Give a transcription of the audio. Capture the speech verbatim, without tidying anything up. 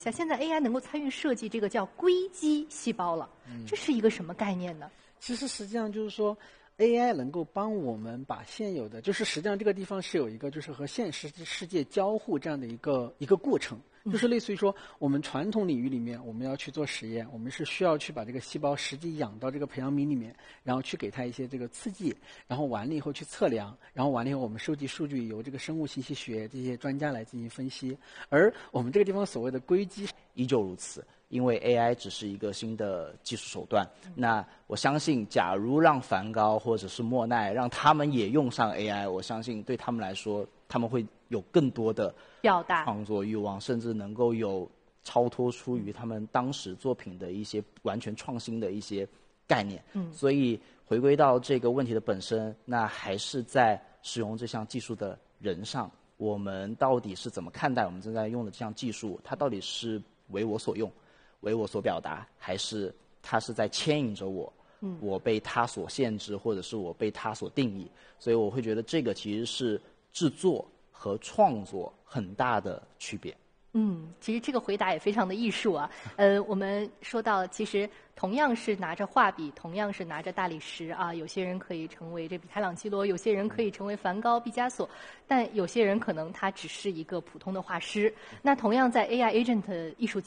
像现在 A I 能够参与设计这个叫硅基细胞了， 嗯、 这是一个什么概念呢？ 其实实际上就是说 ，A I 能够帮我们把现有的，就是实际上这个地方是有一个就是和现实世界交互这样的一个一个过程。就是类似于说，我们传统领域里面，我们要去做实验，我们是需要去把这个细胞实际养到这个培养皿里面，然后去给它一些这个刺激，然后完了以后去测量，然后完了以后我们收集数据，由这个生物信息学这些专家来进行分析。而我们这个地方所谓的硅基依旧如此，因为 A I 只是一个新的技术手段。那我相信，假如让梵高或者是莫奈让他们也用上 A I， 我相信对他们来说，他们会有更多的表达创作欲望，甚至能够有超脱出于他们当时作品的一些完全创新的一些概念。 嗯， 所以回归到这个问题的本身，那还是在使用这项技术的人上，我们到底是怎么看待我们正在用的这项技术？它到底是为我所用，为我所表达，还是它是在牵引着我？嗯，我被它所限制，或者是我被它所定义？所以我会觉得这个其实是制作和创作很大的区别。 嗯，其实这个回答也非常的艺术啊。呃，我们说到，其实同样是拿着画笔，同样是拿着大理石啊，有些人可以成为这米开朗基罗，有些人可以成为梵高、毕加索，但有些人可能他只是一个普通的画师。那同样在 A I agent 艺术